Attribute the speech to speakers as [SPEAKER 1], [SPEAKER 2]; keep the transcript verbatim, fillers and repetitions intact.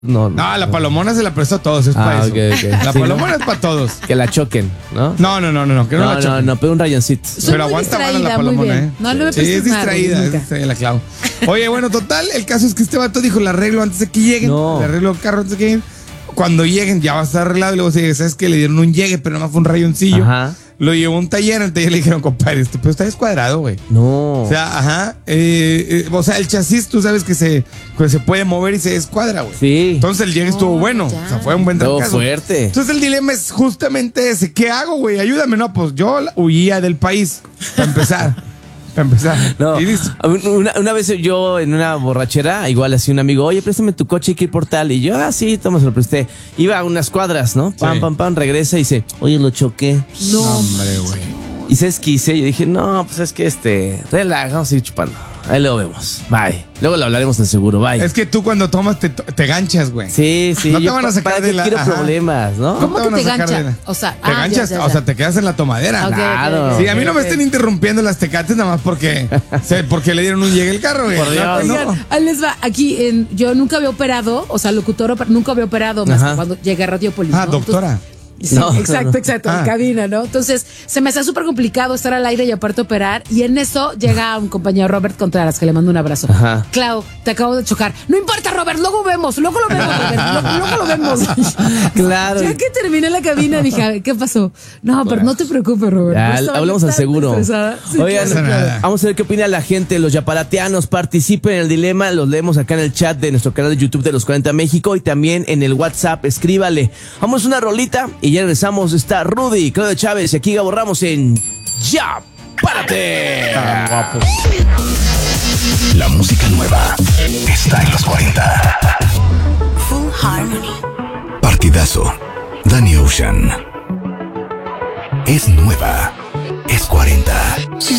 [SPEAKER 1] No, no,
[SPEAKER 2] No, la
[SPEAKER 1] no.
[SPEAKER 2] palomona se la prestó a todos, es
[SPEAKER 1] Ah,
[SPEAKER 2] para eso.
[SPEAKER 1] ok, ok.
[SPEAKER 2] La
[SPEAKER 1] Sí,
[SPEAKER 2] palomona es para todos.
[SPEAKER 1] Que la choquen, ¿no?
[SPEAKER 2] No, no, no, no, no, que no,
[SPEAKER 1] No,
[SPEAKER 2] la
[SPEAKER 1] no,
[SPEAKER 2] choquen.
[SPEAKER 1] no, pero un rayoncito.
[SPEAKER 3] Soy
[SPEAKER 2] Pero
[SPEAKER 3] muy
[SPEAKER 2] aguanta bala la
[SPEAKER 3] distraída, muy
[SPEAKER 2] palomona,
[SPEAKER 3] bien.
[SPEAKER 2] ¿eh?
[SPEAKER 3] No, no me
[SPEAKER 2] Sí, es
[SPEAKER 3] prestes nada,
[SPEAKER 2] distraída, es
[SPEAKER 3] nunca.
[SPEAKER 2] distraída la clavo. Oye, bueno, total, el caso es que este vato dijo, le arreglo antes de que lleguen.
[SPEAKER 1] No.
[SPEAKER 2] Le arreglo el carro antes de que lleguen. Cuando lleguen ya va a estar arreglado y luego se dice, ¿sabes qué? Le dieron un llegue, pero no fue un rayoncillo.
[SPEAKER 1] Ajá.
[SPEAKER 2] Lo llevó a un taller, en el taller le dijeron, compadre, este pero está descuadrado, güey.
[SPEAKER 1] No.
[SPEAKER 2] O sea, ajá. eh, eh, o sea, el chasis, tú sabes que se, que se puede mover y se descuadra, güey.
[SPEAKER 1] Sí.
[SPEAKER 2] Entonces el llegue estuvo
[SPEAKER 3] Oh,
[SPEAKER 2] bueno.
[SPEAKER 3] ya.
[SPEAKER 2] O sea, fue un buen
[SPEAKER 1] Todo
[SPEAKER 2] trancazo.
[SPEAKER 1] fuerte.
[SPEAKER 2] Entonces el dilema es justamente ese. ¿Qué hago, güey? Ayúdame. No, pues yo la- huía del país. Para empezar. Para empezar.
[SPEAKER 1] No,
[SPEAKER 2] Y listo.
[SPEAKER 1] una, una vez yo en una borrachera, igual así un amigo, oye, préstame tu coche, hay que ir por tal. Y yo, ah, sí, toma, se lo presté. Iba a unas cuadras, ¿no? Pam,
[SPEAKER 2] Sí.
[SPEAKER 1] pam, pam, regresa y dice, oye, lo choqué.
[SPEAKER 3] No.
[SPEAKER 2] Hombre, güey.
[SPEAKER 1] Y sabes qué hice, yo dije, no, pues es que este, relaja, vamos a ir chupando. Ahí luego vemos, bye. Luego lo hablaremos en seguro, bye.
[SPEAKER 2] Es que tú cuando tomas te, te ganchas, güey.
[SPEAKER 1] Sí, sí.
[SPEAKER 2] No te
[SPEAKER 1] yo
[SPEAKER 2] van a
[SPEAKER 1] pa-
[SPEAKER 2] sacar
[SPEAKER 1] ¿para
[SPEAKER 2] de
[SPEAKER 1] qué
[SPEAKER 2] la-
[SPEAKER 1] quiero
[SPEAKER 2] ajá.
[SPEAKER 1] problemas, ¿no?
[SPEAKER 3] ¿Cómo
[SPEAKER 2] te
[SPEAKER 3] que
[SPEAKER 2] van a
[SPEAKER 3] te
[SPEAKER 2] sacar
[SPEAKER 3] gancha?
[SPEAKER 2] de la-
[SPEAKER 3] O sea,
[SPEAKER 2] te
[SPEAKER 3] ah, ya,
[SPEAKER 2] ganchas,
[SPEAKER 3] ya,
[SPEAKER 2] o
[SPEAKER 3] ya.
[SPEAKER 2] sea, te quedas en la tomadera.
[SPEAKER 3] Ok, ok,
[SPEAKER 1] Claro.
[SPEAKER 3] ok,
[SPEAKER 2] Sí, a mí no me
[SPEAKER 3] ok.
[SPEAKER 2] estén interrumpiendo las tecates nada más porque, se- porque le dieron un llegue el carro, güey.
[SPEAKER 1] Por Dios.
[SPEAKER 2] No, no.
[SPEAKER 3] Oigan, ahí les va. Aquí en, yo nunca había operado, o sea, locutor, oper- nunca había operado más
[SPEAKER 1] Ajá.
[SPEAKER 3] que cuando llegué a Radiopolis.
[SPEAKER 2] Ah,
[SPEAKER 3] ¿no?
[SPEAKER 2] doctora.
[SPEAKER 3] Entonces, sí,
[SPEAKER 1] No,
[SPEAKER 3] exacto,
[SPEAKER 1] no.
[SPEAKER 3] exacto,
[SPEAKER 2] Ah.
[SPEAKER 3] en cabina, ¿no? Entonces, se me hace súper complicado estar al aire y aparte operar. Y en eso llega un compañero, Robert Contreras, que le mando un abrazo.
[SPEAKER 1] Ajá.
[SPEAKER 3] Clau, te acabo de chocar. No importa, Robert, luego vemos, luego lo vemos, Robert, luego, luego lo vemos.
[SPEAKER 1] Claro.
[SPEAKER 3] Ya que terminé la cabina, dije, ¿qué pasó? No, pero no te preocupes, Robert.
[SPEAKER 1] Ya,
[SPEAKER 3] Yo estaba
[SPEAKER 1] hablamos al
[SPEAKER 3] tan
[SPEAKER 1] seguro.
[SPEAKER 3] estresada. Sí,
[SPEAKER 1] Oigan,
[SPEAKER 2] pasa nada.
[SPEAKER 1] vamos a ver qué opina la gente, los yaparateanos. Participen en el dilema, los leemos acá en el chat de nuestro canal de YouTube de Los cuarenta México y también en el WhatsApp. Escríbale. Vamos a una rolita y ya regresamos. Está Rudy, Claudio Chávez y aquí Gabo Ramos en Ya Párate.
[SPEAKER 2] Tan guapo.
[SPEAKER 4] La música nueva está en los cuarenta.
[SPEAKER 5] Full Harmony.
[SPEAKER 4] Partidazo. Danny Ocean. Es nueva. Es cuarenta.